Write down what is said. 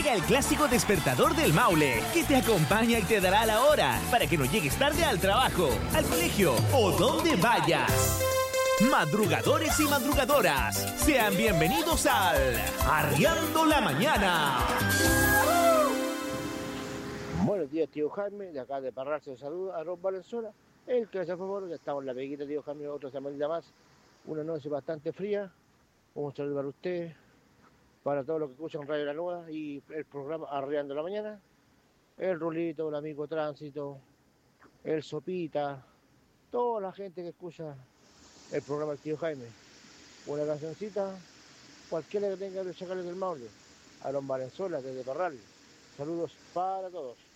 Llega el clásico despertador del Maule, que te acompaña y te dará la hora para que no llegues tarde al trabajo, al colegio o donde vayas. Madrugadores y madrugadoras, sean bienvenidos al Arriando la Mañana. Buenos días, tío Jaime, de acá de Parral se saluda a Rob Valenzuela, el que se favor, ya estamos en la peguita, tío Jaime, otra semanita más, una noche bastante fría. Un saludo para usted, para todos los que escuchan Radio La Nueva y el programa Arriando la Mañana, el Rulito, el amigo Tránsito, el Sopita, toda la gente que escucha el programa del tío Jaime. Una cancioncita, cualquiera que tenga los chacales del Maule, a Don Valenzuela desde Parral. Saludos para todos.